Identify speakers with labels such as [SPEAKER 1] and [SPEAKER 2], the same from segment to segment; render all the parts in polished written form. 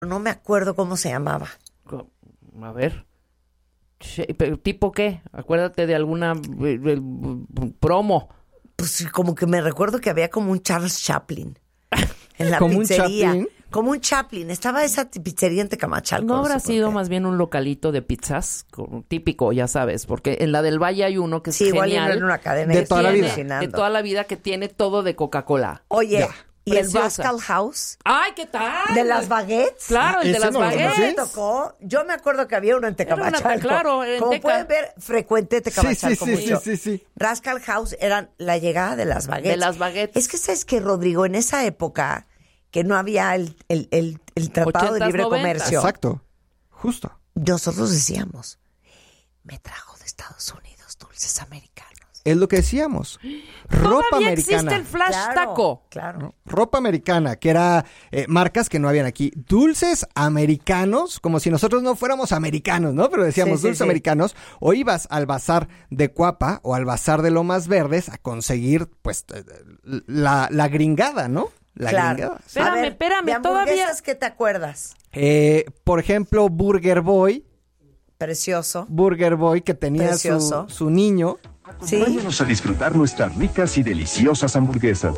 [SPEAKER 1] No me acuerdo cómo se llamaba.
[SPEAKER 2] A ver. ¿Pero tipo qué? Acuérdate de alguna promo.
[SPEAKER 1] Pues como que me recuerdo que había como un Charles Chaplin en la
[SPEAKER 3] ¿Como
[SPEAKER 1] pizzería.
[SPEAKER 3] un Chaplin?
[SPEAKER 1] Como un Chaplin. Estaba esa pizzería en Tecamachalco.
[SPEAKER 2] ¿No habrá
[SPEAKER 1] sé por
[SPEAKER 2] sido
[SPEAKER 1] qué.
[SPEAKER 2] más bien un localito de pizzas? Típico, ya sabes, porque en la del Valle hay uno que es
[SPEAKER 1] Sí, igual
[SPEAKER 2] genial.
[SPEAKER 1] en una cadena.
[SPEAKER 3] De toda la vida.
[SPEAKER 2] De toda la vida, que tiene todo de Coca-Cola.
[SPEAKER 1] Oye,
[SPEAKER 3] Ya.
[SPEAKER 1] ¿y el
[SPEAKER 2] Preciosa.
[SPEAKER 1] Rascal House?
[SPEAKER 2] ¡Ay, qué tal!
[SPEAKER 1] ¿De las baguettes?
[SPEAKER 2] Claro, el de
[SPEAKER 3] Ese
[SPEAKER 2] las
[SPEAKER 3] no lo
[SPEAKER 2] baguettes.
[SPEAKER 3] conocí.
[SPEAKER 1] Me tocó. Yo me acuerdo que había uno en Tecamachalco.
[SPEAKER 2] Claro, en
[SPEAKER 1] Como
[SPEAKER 2] Teca.
[SPEAKER 1] pueden ver, frecuente Tecamachalco
[SPEAKER 3] Sí,
[SPEAKER 1] mucho.
[SPEAKER 3] sí.
[SPEAKER 1] Rascal House eran la llegada de las baguettes.
[SPEAKER 2] De las baguettes.
[SPEAKER 1] Es que, ¿sabes qué, Rodrigo? En esa época que no había el Tratado de
[SPEAKER 2] 80s,
[SPEAKER 1] Libre
[SPEAKER 2] 90s.
[SPEAKER 1] Comercio,
[SPEAKER 3] Exacto. Justo.
[SPEAKER 1] nosotros decíamos, me trajo de Estados Unidos dulces americanos.
[SPEAKER 3] Es lo que decíamos. Ropa
[SPEAKER 2] Todavía
[SPEAKER 3] americana.
[SPEAKER 2] existe el flash taco.
[SPEAKER 1] Claro.
[SPEAKER 3] ¿no? Ropa americana, que era marcas que no habían aquí. Dulces americanos, como si nosotros no fuéramos americanos, ¿no? Pero decíamos
[SPEAKER 1] Sí, sí,
[SPEAKER 3] dulces
[SPEAKER 1] sí.
[SPEAKER 3] americanos. O ibas al bazar de Cuapa o al bazar de Lomas Verdes a conseguir, pues, la gringada, ¿no? La
[SPEAKER 1] Claro.
[SPEAKER 3] gringada. Sí.
[SPEAKER 2] Espérame,
[SPEAKER 1] A ver,
[SPEAKER 2] espérame,
[SPEAKER 1] de
[SPEAKER 2] todavía-
[SPEAKER 1] hamburguesas, ¿qué te acuerdas?
[SPEAKER 3] Por ejemplo, Burger Boy,
[SPEAKER 1] Precioso.
[SPEAKER 3] que tenía
[SPEAKER 1] Precioso.
[SPEAKER 3] su niño.
[SPEAKER 1] ¿Sí?
[SPEAKER 4] Acompáñanos a disfrutar nuestras ricas y deliciosas hamburguesas.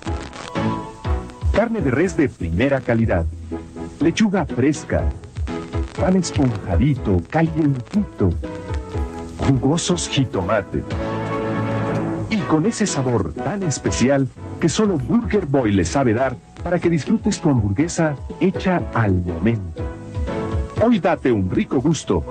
[SPEAKER 4] Carne de res de primera calidad. Lechuga fresca. Pan esponjadito, calientito. Jugosos jitomates. Y con ese sabor tan especial que solo Burger Boy le sabe dar para que disfrutes tu hamburguesa hecha al momento. Hoy date un rico gusto.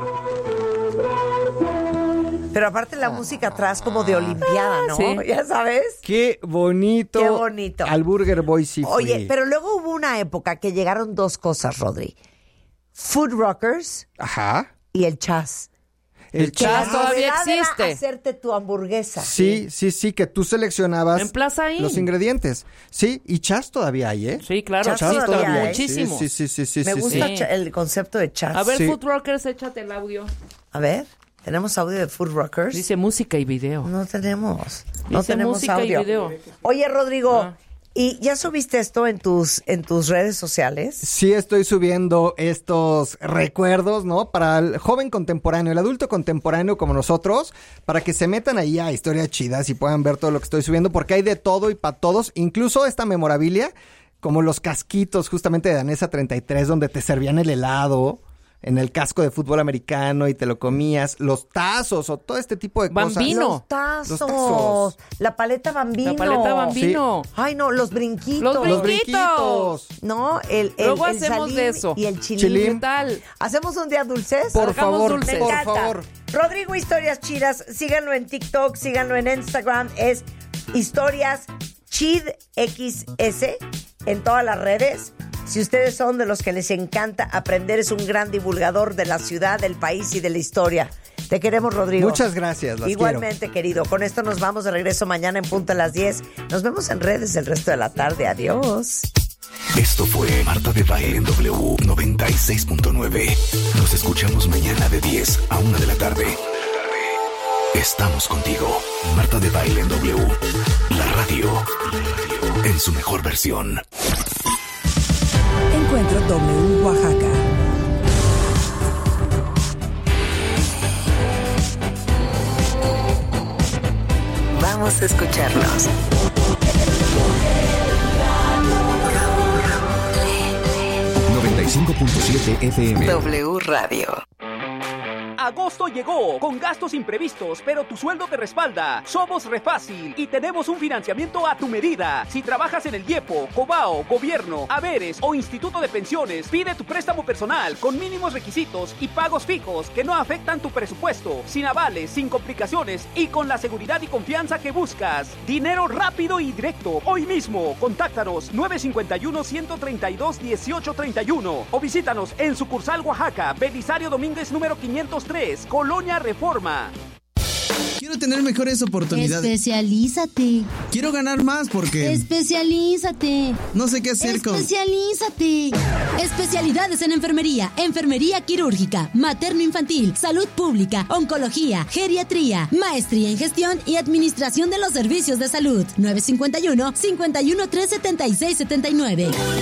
[SPEAKER 1] Pero aparte la música atrás como de olimpiada, ¿no?
[SPEAKER 2] sí.
[SPEAKER 1] Ya sabes.
[SPEAKER 3] Qué bonito.
[SPEAKER 1] Qué bonito.
[SPEAKER 3] Al Burger Boy sí fui.
[SPEAKER 1] Oye, pero luego hubo una época que llegaron dos cosas, Rodri. Food Rockers
[SPEAKER 3] Ajá.
[SPEAKER 1] y el Chas.
[SPEAKER 3] El
[SPEAKER 1] Que la
[SPEAKER 2] Chas todavía
[SPEAKER 1] novedad era
[SPEAKER 2] existe.
[SPEAKER 1] hacerte tu hamburguesa.
[SPEAKER 3] Sí, que tú seleccionabas
[SPEAKER 2] En Plaza Inn.
[SPEAKER 3] los ingredientes. Sí, y Chas todavía hay, ¿eh?
[SPEAKER 2] Sí, claro,
[SPEAKER 1] Chas
[SPEAKER 2] existe
[SPEAKER 1] todavía hay.
[SPEAKER 2] muchísimo.
[SPEAKER 3] Sí.
[SPEAKER 1] Me gusta
[SPEAKER 2] sí.
[SPEAKER 1] el concepto de Chas.
[SPEAKER 2] A ver,
[SPEAKER 3] Sí.
[SPEAKER 2] Food Rockers, échate el audio.
[SPEAKER 1] A ver, ¿tenemos audio de Food Rockers?
[SPEAKER 2] Dice música y video.
[SPEAKER 1] No tenemos. No
[SPEAKER 2] Dice
[SPEAKER 1] tenemos
[SPEAKER 2] música y
[SPEAKER 1] audio.
[SPEAKER 2] video.
[SPEAKER 1] Oye, Rodrigo,
[SPEAKER 2] Ah.
[SPEAKER 1] ¿y ya subiste esto en tus redes sociales?
[SPEAKER 3] Sí, estoy subiendo estos recuerdos, ¿no? Para el joven contemporáneo, el adulto contemporáneo como nosotros, para que se metan ahí a historias chidas y puedan ver todo lo que estoy subiendo, porque hay de todo y para todos, incluso esta memorabilia, como los casquitos justamente de Danesa 33, donde te servían el helado en el casco de fútbol americano y te lo comías, los tazos o todo este tipo de cosas.
[SPEAKER 2] Bambino.
[SPEAKER 1] Los tazos.
[SPEAKER 3] Los tazos.
[SPEAKER 1] La paleta Bambino.
[SPEAKER 2] La paleta Bambino.
[SPEAKER 1] Ay, no, los brinquitos.
[SPEAKER 2] Los
[SPEAKER 3] Los
[SPEAKER 2] brinquitos.
[SPEAKER 3] brinquitos.
[SPEAKER 1] No, el
[SPEAKER 2] Luego
[SPEAKER 1] el
[SPEAKER 2] hacemos
[SPEAKER 1] salim
[SPEAKER 2] de eso.
[SPEAKER 1] y el chilín.
[SPEAKER 3] Chilín.
[SPEAKER 2] ¿Qué tal?
[SPEAKER 1] ¿Hacemos un día dulces?
[SPEAKER 3] Por
[SPEAKER 2] Hagamos
[SPEAKER 3] favor,
[SPEAKER 2] dulces.
[SPEAKER 1] Me
[SPEAKER 3] por
[SPEAKER 1] encanta.
[SPEAKER 3] favor.
[SPEAKER 1] Rodrigo Historias Chidas, síganlo en TikTok, síganlo en Instagram, es Historias Chid XS en todas las redes. Si ustedes son de los que les encanta aprender, es un gran divulgador de la ciudad, del país y de la historia. Te queremos, Rodrigo.
[SPEAKER 3] Muchas gracias, las
[SPEAKER 1] Igualmente, querido. Con esto nos vamos de regreso mañana en punto a las 10. Nos vemos en redes el resto de la tarde. Adiós.
[SPEAKER 5] Esto fue Marta de Baile en W 96.9. Nos escuchamos mañana de 10 a 1 de la tarde. Estamos contigo. Marta de Baile en W. La radio en su mejor versión.
[SPEAKER 6] Encuentro W Oaxaca.
[SPEAKER 7] Vamos a escucharnos.
[SPEAKER 5] 95.7 FM.
[SPEAKER 7] W Radio.
[SPEAKER 8] Agosto llegó con gastos imprevistos, pero tu sueldo te respalda. Somos Refácil y tenemos un financiamiento a tu medida. Si trabajas en el IEPO, Cobao, Gobierno, Haberes o Instituto de Pensiones, pide tu préstamo personal con mínimos requisitos y pagos fijos que no afectan tu presupuesto, sin avales, sin complicaciones y con la seguridad y confianza que buscas. Dinero rápido y directo. Hoy mismo, contáctanos 951-132-1831 o visítanos en sucursal Oaxaca, Belisario Domínguez número 503, Colonia Reforma.
[SPEAKER 9] Quiero tener mejores oportunidades.
[SPEAKER 10] Especialízate.
[SPEAKER 9] Quiero ganar más porque
[SPEAKER 10] Especialízate.
[SPEAKER 9] no sé qué hacer con...
[SPEAKER 10] Especialízate. Especialidades en enfermería, enfermería quirúrgica, materno-infantil, salud pública, oncología, geriatría, maestría en gestión y administración de los servicios de salud. 951-513-7679.